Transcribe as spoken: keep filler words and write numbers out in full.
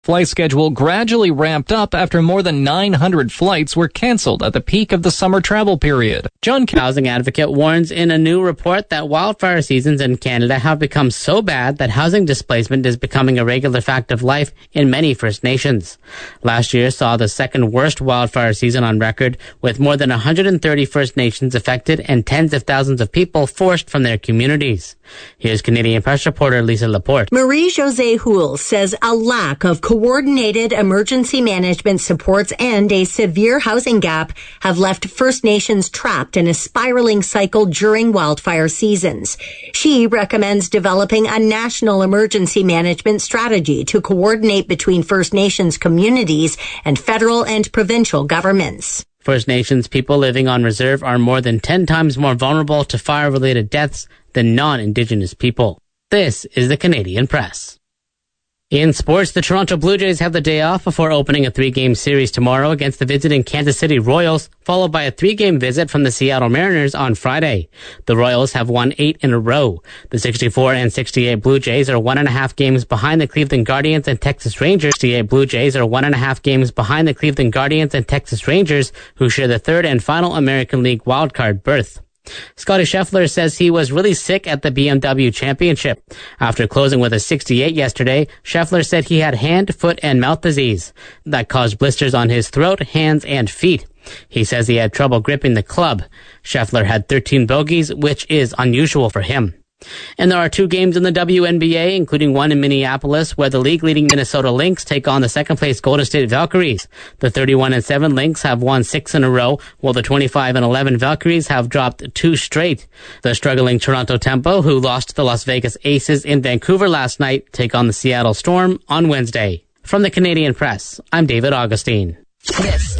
Flight schedule gradually ramped up after more than nine hundred flights were canceled at the peak of the summer travel period. John K- Housing advocate warns in a new report that wildfire seasons in Canada have become so bad that housing displacement is becoming a regular fact of life in many First Nations. Last year saw the second worst wildfire season on record, with more than one hundred thirty First Nations affected and tens of thousands of people forced from their communities. Here's Canadian Press reporter Lisa Laporte. Marie-Josée Houle says a lack of coordinated emergency management supports and a severe housing gap have left First Nations trapped in a spiraling cycle during wildfire seasons. She recommends developing a national emergency management strategy to coordinate between First Nations communities and federal and provincial governments. First Nations people living on reserve are more than ten times more vulnerable to fire-related deaths than non-Indigenous people. This is the Canadian Press. In sports, the Toronto Blue Jays have the day off before opening a three-game series tomorrow against the visiting Kansas City Royals, followed by a three-game visit from the Seattle Mariners on Friday. The Royals have won eight in a row. The sixty-four and sixty-eight Blue Jays are one and a half games behind the Cleveland Guardians and Texas Rangers. sixty-eight Blue Jays are one and a half games behind the Cleveland Guardians and Texas Rangers, who share the third and final American League wildcard berth. Scotty Scheffler says he was really sick at the B M W Championship. After closing with a sixty-eight yesterday, Scheffler said he had hand, foot, and mouth disease that caused blisters on his throat, hands, and feet. He says he had trouble gripping the club. Scheffler had thirteen bogeys, which is unusual for him. And there are two games in the W N B A, including one in Minneapolis, where the league-leading Minnesota Lynx take on the second-place Golden State Valkyries. The thirty-one and seven Lynx have won six in a row, while the twenty-five and eleven Valkyries have dropped two straight. The struggling Toronto Tempo, who lost to the Las Vegas Aces in Vancouver last night, take on the Seattle Storm on Wednesday. From the Canadian Press, I'm David Augustine. This